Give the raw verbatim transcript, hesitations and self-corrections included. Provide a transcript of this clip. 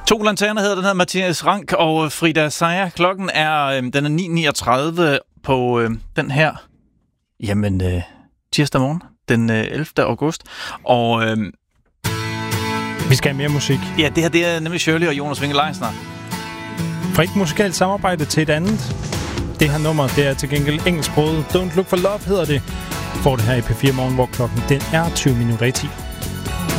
To lanterner hedder den her, Mathias Rank og Frida Seier. Klokken er, øh, den er ni niogtredive på øh, den her, jamen, øh, tirsdag morgen, den øh, ellevte august. Og øh, vi skal have mere musik. Ja, det her det er nemlig Shirley og Jonas Winge Leisner. Fra ikke musikalt samarbejde til et andet. Det her nummer, det er til gengæld engelsksproget. Don't Look for Love hedder det. Får det her i P fire Morgen, hvor klokken den er tyve minutter i ti.